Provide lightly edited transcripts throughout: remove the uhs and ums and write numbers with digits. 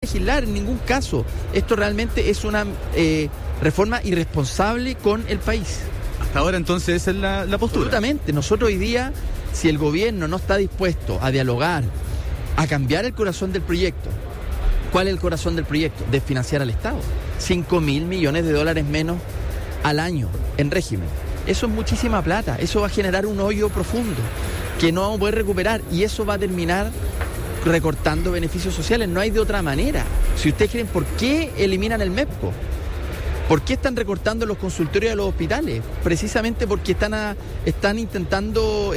legislar en ningún caso. Esto realmente es una reforma irresponsable con el país. Hasta ahora entonces esa es la postura. Absolutamente. Nosotros hoy día, si el gobierno no está dispuesto a dialogar, a cambiar el corazón del proyecto, ¿cuál es el corazón del proyecto? Desfinanciar al Estado. 5.000 millones de dólares menos al año en régimen. Eso es muchísima plata. Eso va a generar un hoyo profundo que no vamos a poder recuperar, y eso va a terminar recortando beneficios sociales. No hay de otra manera. Si ustedes creen, ¿por qué eliminan el MEPCO? ¿Por qué están recortando los consultorios de los hospitales? Precisamente porque están intentando,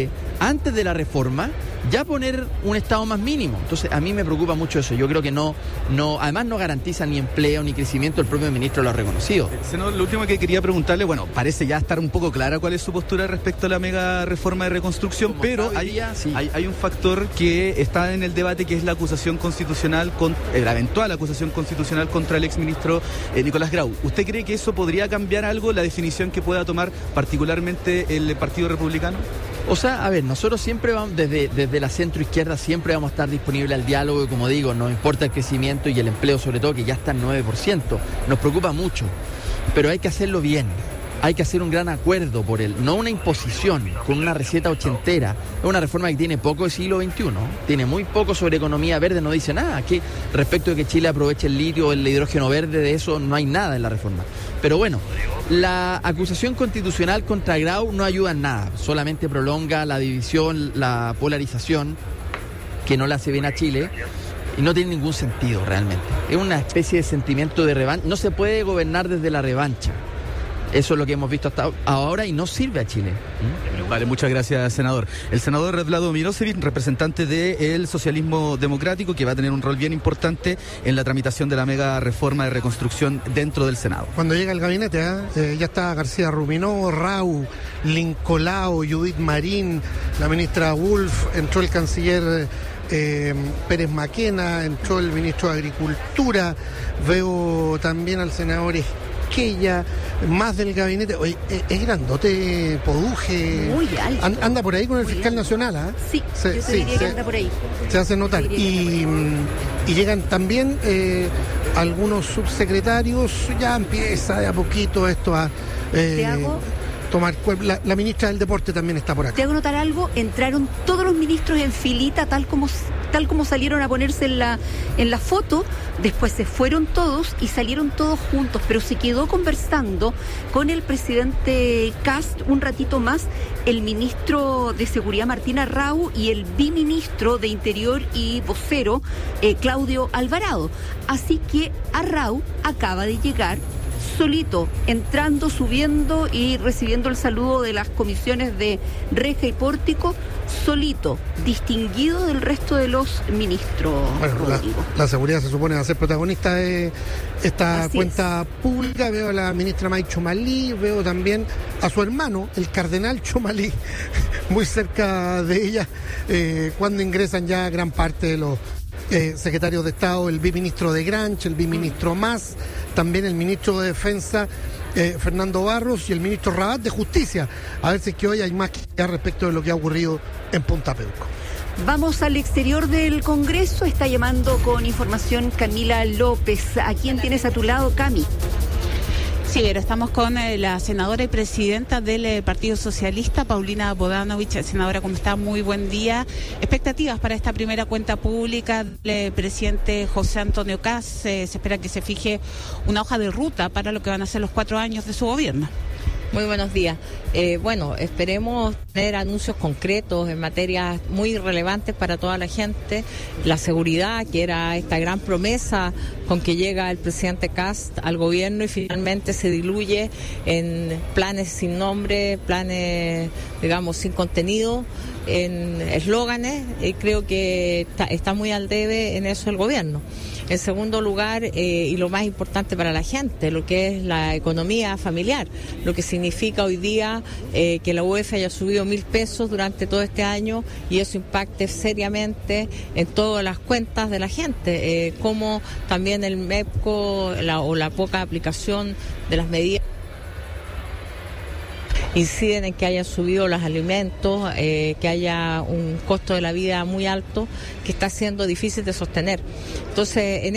antes de la reforma, ya poner un estado más mínimo. Entonces, a mí me preocupa mucho eso. Yo creo que además no garantiza ni empleo ni crecimiento. El propio ministro lo ha reconocido. Senador, lo último que quería preguntarle, bueno, parece ya estar un poco clara cuál es su postura respecto a la mega reforma de reconstrucción, pero hay un factor que está en el debate, que es la acusación constitucional, la eventual acusación constitucional contra el exministro Nicolás Grau. ¿Usted cree que eso podría cambiar algo, la definición que pueda tomar particularmente el Partido Republicano? O sea, a ver, nosotros siempre vamos, desde la centro-izquierda, siempre vamos a estar disponibles al diálogo, y como digo, nos importa el crecimiento y el empleo, sobre todo, que ya está en 9%. Nos preocupa mucho, pero hay que hacerlo bien. Hay que hacer un gran acuerdo por él, no una imposición con una receta ochentera. Es una reforma que tiene poco de siglo XXI, tiene muy poco sobre economía verde, no dice nada. Que respecto de que Chile aproveche el litio o el hidrógeno verde, de eso no hay nada en la reforma. Pero bueno, la acusación constitucional contra Grau no ayuda en nada, solamente prolonga la división, la polarización, que no le hace bien a Chile. Y no tiene ningún sentido realmente. Es una especie de sentimiento de revancha. No se puede gobernar desde la revancha. Eso es lo que hemos visto hasta ahora y no sirve a Chile. Vale, muchas gracias, senador. El senador Vlado Mirosevic, representante del socialismo democrático, que va a tener un rol bien importante en la tramitación de la mega reforma de reconstrucción dentro del Senado. Cuando llega el gabinete, ya está García Ruminó, Rau, Lincolao, Judith Marín, la ministra Wolf, entró el canciller Pérez Maquena, entró el ministro de Agricultura, veo también al senador Esquella, más del gabinete. Oye, es grandote Poduje. Muy alto. Anda por ahí con el fiscal nacional, ¿ah? Sí, yo te diría que anda por ahí. Se hace notar. Y llegan también algunos subsecretarios, ya empieza de a poquito esto a tomar. La ministra del Deporte también está por acá. Te hago notar algo, entraron todos los ministros en filita, tal como salieron a ponerse en la foto, después se fueron todos y salieron todos juntos, pero se quedó conversando con el presidente Kast un ratito más el ministro de Seguridad Martín Arrau y el biministro de Interior y vocero Claudio Alvarado. Así que Arrau acaba de llegar solito, entrando, subiendo y recibiendo el saludo de las comisiones de Reja y Pórtico, solito, distinguido del resto de los ministros. Bueno, la seguridad se supone va a ser protagonista de esta Así cuenta pública. Veo a la ministra May Chomalí, veo también a su hermano, el cardenal Chomalí, muy cerca de ella, cuando ingresan ya gran parte de los secretarios de Estado, el biministro de Granch, el biministro Mas, también el ministro de Defensa Fernando Barros y el ministro Rabat de Justicia. A ver si es que hoy hay más que hablar respecto de lo que ha ocurrido en Punta Peuco. Vamos al exterior del Congreso, está llamando con información Camila López. ¿A quién tienes a tu lado, Cami? Sí, pero estamos con la senadora y presidenta del Partido Socialista, Paulina Bodanovich. Senadora, ¿cómo está? Muy buen día. Expectativas para esta primera cuenta pública del presidente José Antonio Kast. Se espera que se fije una hoja de ruta para lo que van a ser los 4 años de su gobierno. Muy buenos días. Bueno, esperemos tener anuncios concretos en materias muy relevantes para toda la gente. La seguridad, que era esta gran promesa con que llega el presidente Kast al gobierno y finalmente se diluye en planes sin nombre, planes, digamos, sin contenido, en eslóganes. Creo que está muy al debe en eso el gobierno. En segundo lugar, y lo más importante para la gente, lo que es la economía familiar, lo que significa hoy día que la UEF haya subido 1.000 pesos durante todo este año y eso impacte seriamente en todas las cuentas de la gente, como también el MEPCO o la poca aplicación de las medidas inciden en que hayan subido los alimentos, que haya un costo de la vida muy alto que está siendo difícil de sostener. Entonces, en